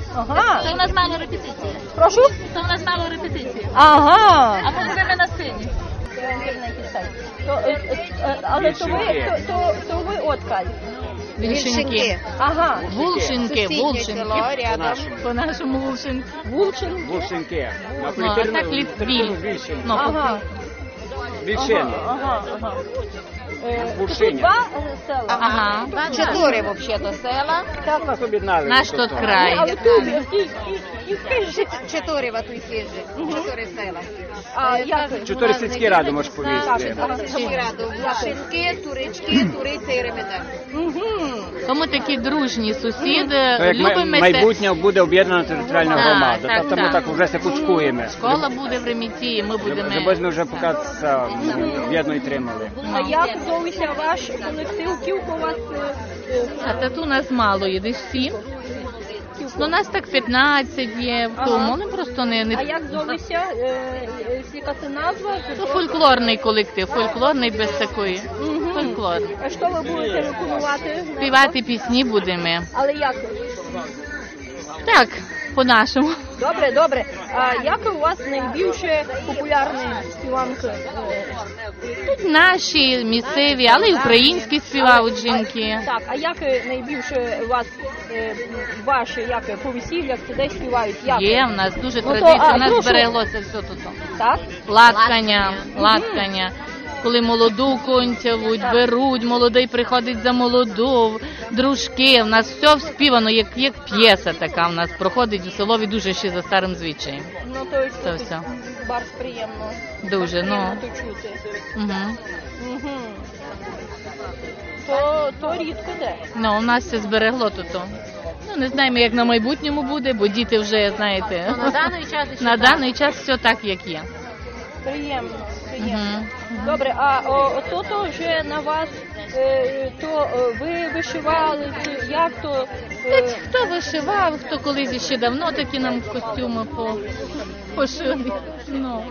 Ага. Це у нас мало репетиції. Прошу? Це у нас мало репетиції. Ага. А ми будемо на сцені. Але то ви откаль. Вільшинки. Ага. Вулшинки. село рядом. По-нашому вулшинки. Вулшинки. Ну, а так Літві. Ну, Ага. Вільшини. Ага. Вулшиня. Тут два села. Ага. 4 взагалі села. Так нас об'єднали. Наш тот край. Але тут і скажіть. 4 в отій хижі. 4 села. А як? 4 сільські ради можеш повісти. Сільські ради. Вулшинки, Турички, Туриця і Ремеда. То ми такі дружні сусіди, То як любимо майбутнє буде об'єднана територіальна Так, громада. так, Тому так. так вже се кучкуємо. Школа буде в Реміті, ми будемо... Щоб ми вже поки об'єдно і тримали. А як зовсім ваш колектив? Кілько у вас? А тату нас мало є, десь 7. Ну, нас так 15 є в тому, ну просто А не... як зовсім? Яка це назва? Ну, фольклорний колектив, фольклорний без такої. Фольклорний. А що ви будете виконувати? Співати пісні будемо. Але як? Так, по-нашому. Добре. А як у вас найбільше популярні співанки? Тут наші, місцеві, але й українські співають жінки. Так, а як найбільше у вас ваші як по весіллях, де співають? Як? Є в нас дуже Ну, то, традиція, а, у нас прошу. збереглося все тут. Так? Ласкання. Коли молоду концявуть, беруть, молодий приходить за молоду, дружки. У нас все співано, як п'єса така в нас проходить у селові дуже ще за старим звичаєм. Ну, то есть, Це все. барс приємно. Дуже, Приємно то чути. Угу. То рідко де. Ну, у нас все зберегло тут. Ну, не знаємо, як на майбутньому буде, бо діти вже, знаєте, на даний час все так, як є. Приємно. Мгм. Добре, а то вже на вас, то ви вишивали, чи як то? Хто вишивав, хто колись ще давно такі нам костюми пошили. Ну.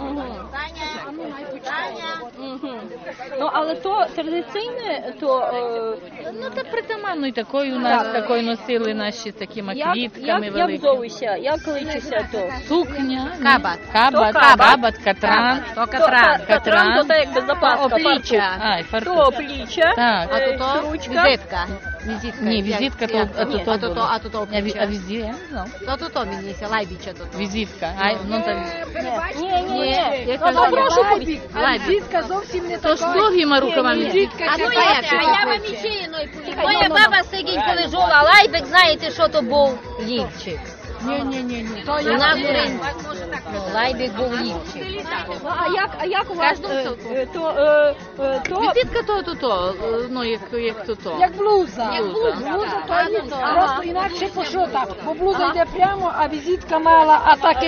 Ну, але то традиційне, то Ну, та притаманно і такою у нас, такою носили наші такими квітками як великими. зовуся, як кличеться то? Сукня. Кабат. Кабат, катран. Катран, то так як безопаска. Обличчя. Ай, То фартух. обличчя, Так. А то стручка. візитка. Ні, візитка то, А було. то А обличчя. візитка, я не знаю. То мені лайбіча то. Візитка. Ай, ну та Ні. Я Ну, кажу, прошу побіг. візитка зовсім не така. То ж довгими рукавами. А ну як? А я вам іще Моя баба сидить, коли жила лайбик, знаєте, що то був? Лівчик. Ні. У нас лайбик був лівчик. А як у вас Кожному селку. то Візитка то, ну як то. Як блуза. Блуза. Просто інакше пошита, бо блуза йде прямо, а візитка мала,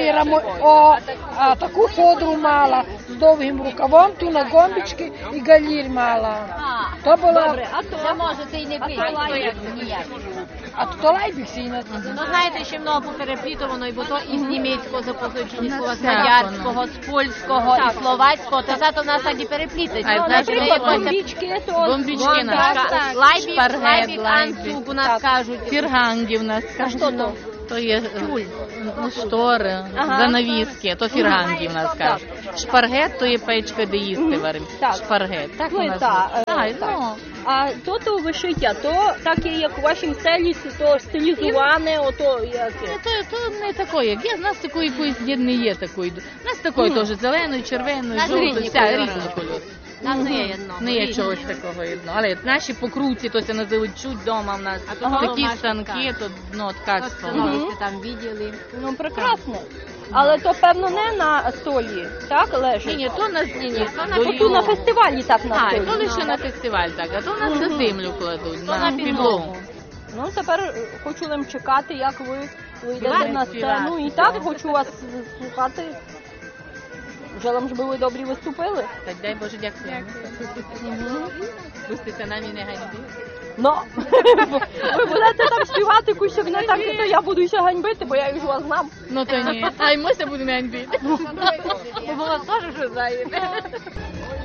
а таку фодру мала з довгим рукавом, ту на гомбічки і галір мала. То була, добре, а то Це може ти й не пити. а то лайбік сіна. Ну, знаєте, ще много попереплітовано, і бо то із німецького запозичення слова, з Так, мадярського, з польського, і словацького, то зато в нас так і переплітається. А, ну, знаєш, наприклад, ми- бомбічки, то Бомбічки нас. Лайбік, Шпаргет, анцуг у нас кажуть. Фірганги в нас. А що то? То є штори, занавіски, то фірганги в нас кажуть. Шпаргет то є печка, де їсти варимо. Так. Шпаргет. Так у нас. Плита, Так, так. ну. А то вишиття, то таке, як у вашому селі, то стилізоване, ото як. То не такої, як є, в нас такої якоїсь не є такої. У нас такої теж зеленої, червоної, Нас жовтої, різні вся кольори. різні кольори. Нам не є одно. Не є чогось такого одного. Але наші покруті, то це називають чуть вдома в нас. то Такі домашня станки, то ткацтво. Ви там бачили. Ну, прекрасно. Але то, певно, не на столі, так, лежить? Ні, то на Ото на фестивалі так на А, столі. то лише на фестиваль так, а то в нас на землю кладуть, на підлогу. Ну, тепер хочу вам чекати, як ви вийдете Співати, на сцену. співати. І так хочу вас слухати. Желам, щоб ви добре виступили. Так, дай Боже, дякую. Пуститься нам і не ганьби. Ну, ви будете там співати кусок не так, то я буду ще ганьбити, бо я ж вас знам. Ну то ні. А й ми се будемо ганьбити. Бо вас теж вже знаєте.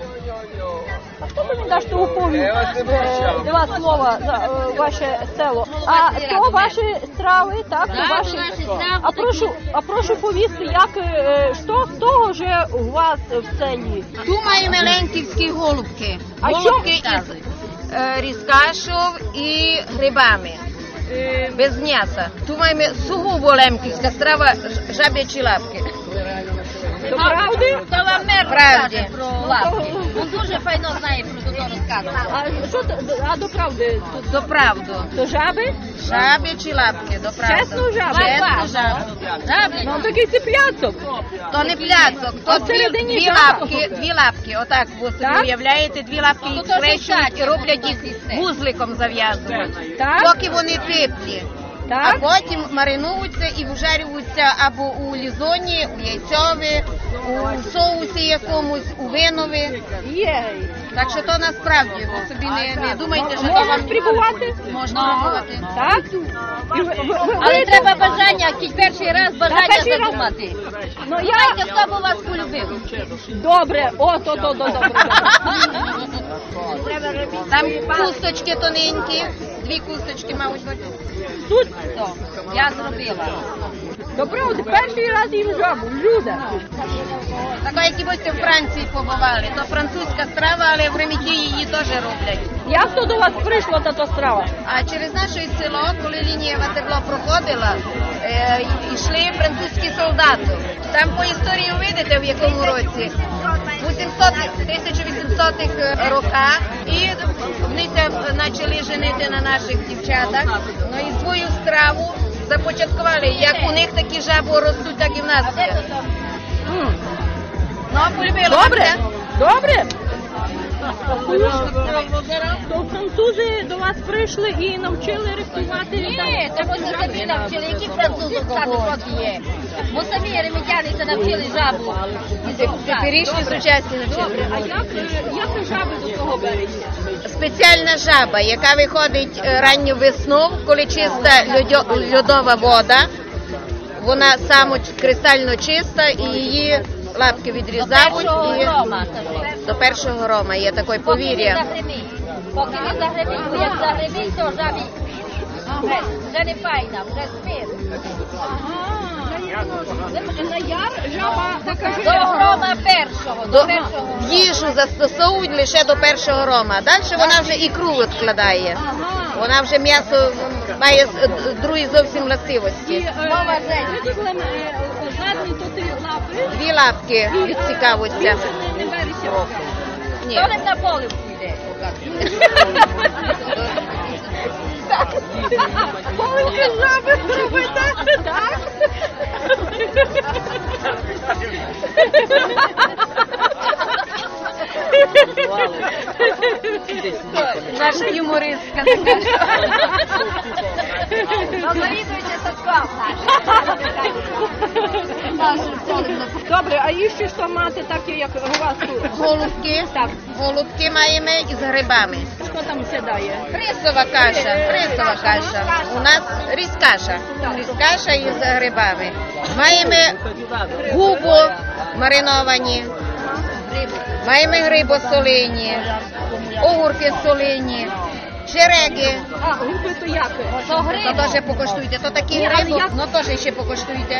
А хто мені дасть оповідь два слова за ваше село? А то ваші страви, так? То ваші... А прошу повісти, як, що з того же у вас в селі? Tu маємо ленківські голубки. А Голубки із різкашов і грибами. Без м'яса. Tu маємо сугубо лемківська страва жаб'ячі лапки. То правди? То вам мер розкаже про лапки. Він дуже файно знає про то розказувати. А що а до правди? До правду. То жаби? Жаб'ячі лапки, до правду. Чесну жабу? Чесну жабу. Жаблячі. Ну такий це пляцок. То не пляцок, А то всередині дві жаба? лапки, отак ви собі Так? уявляєте, дві лапки їх скрещують і роблять їх вузликом зав'язують. Так? Поки вони теплі. А Так? потім маринуються і вжарюються або у лізоні, у яйцьові, у соусі якомусь, у винові. Єй. Так що то насправді, ви собі не думайте, що то Можна вам спробувати? можна пробувати. Так? І Але треба бажання, перший раз бажання перший раз. задумати. Ну Знаєте, хто б вас полюбив? Добре, добре. Там кусточки тоненькі, дві кусточки, мабуть, бути. Тут Я зробила. до правди, перший раз їм жабу, люди. Така, як і будьте в Франції побували. То французька страва, але в Реміті її теж роблять. Як то до вас прийшла та страва? А через наше село, коли лінія Ватерло проходила, йшли французькі солдати. Там по історії видите, в якому році. У 1800-х роках. І вони почали женити на наших дівчатах. Ну і свою страву започаткували. Як у них такі жаби ростуть, так і в нас є. Ну, полюбила. Добре? Добре? То французи до вас прийшли і навчили рихтувати? Ні, це вони самі навчили. Які французи самі є? Бо самі ремітяни це навчили жабу. Теперішні сучасні навчили. А як жаби до того береться? Спеціальна жаба, яка виходить ранню весну, коли чиста льодова вода. Вона кристально чиста і її лапки відрізають. До першого рома є таке повір'я. Поки не загребіть, бо як загребіть, то жабі вже не файна, вже спить. На яр жаба така До грома першого. В їжу застосовують лише до першого рома. Далі вона вже ікру відкладає. Вона вже м'ясо має другі зовсім властивості. задні то ти лапи. Дві лапки відцікавуться. Не берися. Ні. на поле йде. Поливки жаби робите, так? Наша юмористка така. Завідуйте садком Добре, а є ще що мати таке, як у вас тут? Голубки. Так. Голубки маємо із грибами. Що там сідає? Рисова каша. У нас різкаша. Різкаша із грибами. Маємо губу мариновані. Маємо гриби солені, огурки солені, череги. А, губи то як? То теж покуштуйте. То такі гриби, ну теж ще покуштуйте.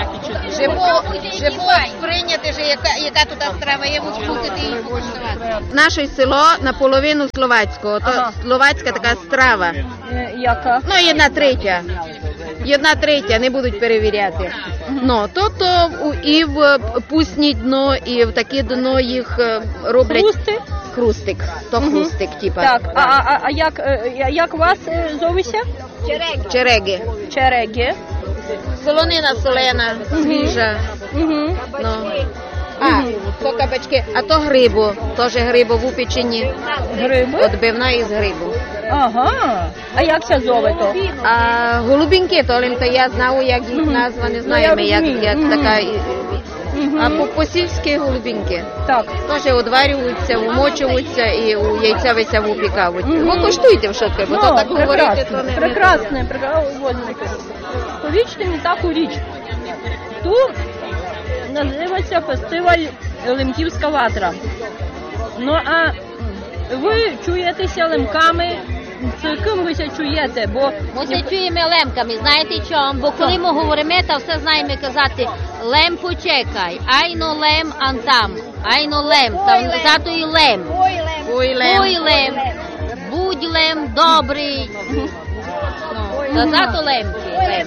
Живо сприйняти, що яка тут страва є, ви спустите її покуштувати. Наше село наполовину словацького. То словацька така страва. Яка? Ну, 1/3. 1/3, не будуть перевіряти. Ну, то і в пусні дно, і в таке дно їх роблять. Хрусти? Хрустик. То хрустик, типа. Так, а як вас зовуся? Череги. Череги. Солонина солена, свіжа. Угу. Ну. То кабачки, а то грибу. Теж грибу в упечені. Гриби? Отбивна із грибу. Ага. А як це зове то? А голубінки, то я знаю, як їх назва, не знаємо, як така. А по-сільськи голубінки. Так. Теж одварюються, умочуються і у яйця випікають. Ви коштуйте що таке, бо то так говорити, то не... Прекрасне. Повічте мені таку річ. Тут називається фестиваль Лемківська ватра. Ну а ви чуєтеся лемками? З ким ви ся чуєте? Бо Ми се чуємо лемками, знаєте чому? Бо коли ми говоримо, то все знаємо казати лем почекай, айно лем антам, айно лем, зато і лем. Ой лем, будь лем добрий. Та зато лемки.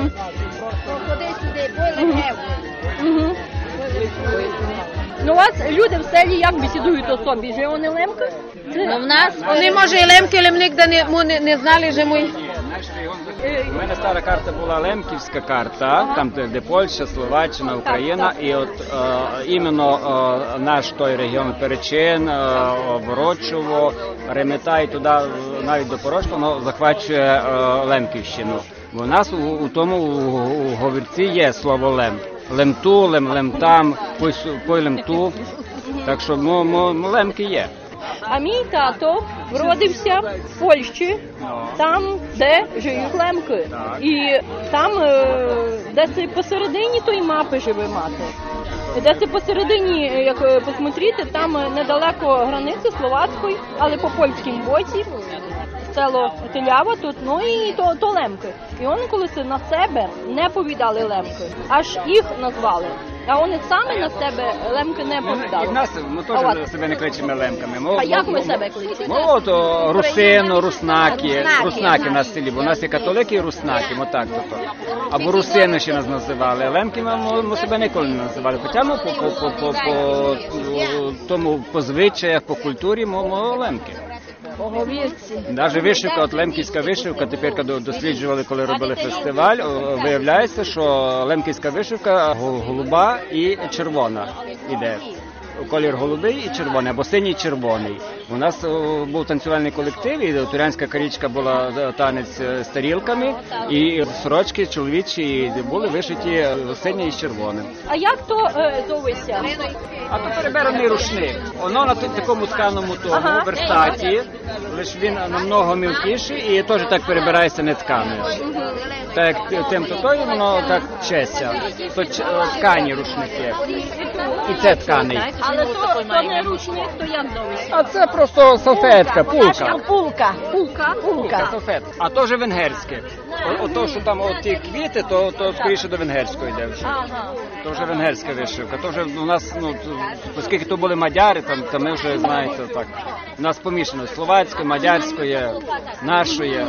ну, у вас люди в селі як бесідують о собі? Же вони лемки? Ну, в нас Вони, може, і лемки, але ми ніде не знали, що ми... У мене стара карта була лемківська карта, там де Польща, Словаччина, Україна, і от іменно наш той регіон Перечин, Ворочово, Ремета і туди навіть до Порошка, воно захвачує Лемківщину. Бо у нас у тому у говорці є слово лем. Лемту, лемтам, пой лемту. Так що лемки є. А мій тато вродився в Польщі, там, де живуть лемки. Так. І там, десь посередині тої мапи живе мати. Десь посередині, як посмотрите, там недалеко границі словацької, але по польському боці, село Телява тут, ну і то лемки. І вони колись на себе не повідали лемки, аж їх назвали. А вони самі на себе лемки не І в повідали. нас ми теж себе не кличемо лемками. А як ви себе кличете? Ну, то русино, руснаки в нас в селі, бо у нас є католики і руснаки, отак то. Або русини ще нас називали, а лемки ми себе ніколи не називали. Хоча ми по звичаях, по культурі ми лемки. Навіть вишивка, от лемківська вишивка, тепер, коли досліджували, коли робили фестиваль, виявляється, що лемківська вишивка голуба і червона іде. Колір голубий і червоний, або синій і червоний. У нас був танцювальний колектив, і турянська корічка була танець з тарілками, і сорочки чоловічі були вишиті синє і червоним. А як то зоветься? А то переберений рушник. Воно на такому тканому тому верстаті, лише він намного мілкіший і теж так перебирається нитками. Так як тим то воно так четься. То ткані рушники. І це тканий. Але то не ручник, то як зоветься? А це просто салфетка, пулка. Пулка. Салфетка. А то вже венгерське. Ото, що там ті квіти, то скоріше до венгерського йде вже. Ага. То вже венгерська вишивка. То вже у нас, оскільки то були мадяри, то ми вже, знаєте, так. У нас помішано словацької, мадярської, нашої.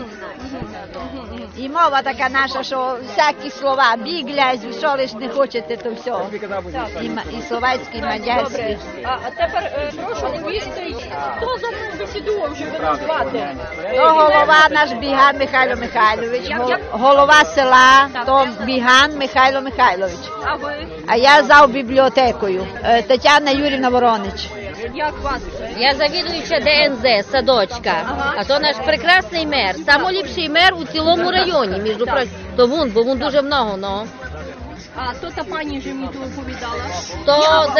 І мова така наша, що всякі слова, біглязь, що лиш не хочете, то все. І словацький, і мадярський. А тепер прошу повісти, хто за мною бесідував, щоб ви назвати? То голова наш Біган Михайло Михайлович, голова села, то Біган Михайло Михайлович. А ви? А я зав бібліотекою, Тетяна Юрівна Воронич. Як вас? Я завідуюча ДНЗ, садочка, а то наш прекрасний мер, самоліпший мер у цілому районі, між прочим, то бо він дуже много, ну. А то та пані вже мені то оповідала. То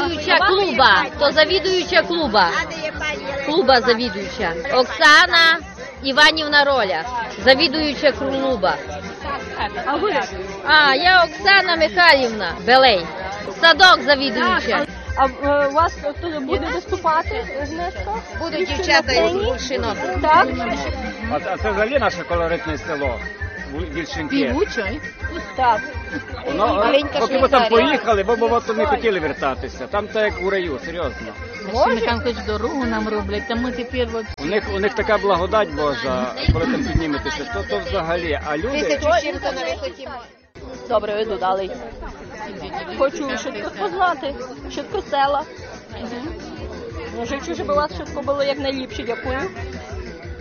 завідуюча клуба завідуюча. Оксана Іванівна Роля, завідуюча клуба. А ви? А, я Оксана Михайлівна Белей, садок завідуюча. А у вас хто буде виступати Гнеска? Будуть дівчата із Бульшинок. Так? А це взагалі наше колоритне село. Вільшинки. Так. Поки ми там поїхали, бо не хотіли вертатися. Там так як у раю, серйозно. Ми там хоч дорогу нам роблять, та ми тепер от... У них така благодать Божа, коли там підніметеся, то взагалі. А люди... Добре, ви додали. Хочу швидко познати, швидко села. Życzę, żeby u was wszystko było jak najlepsze. Dziękuję.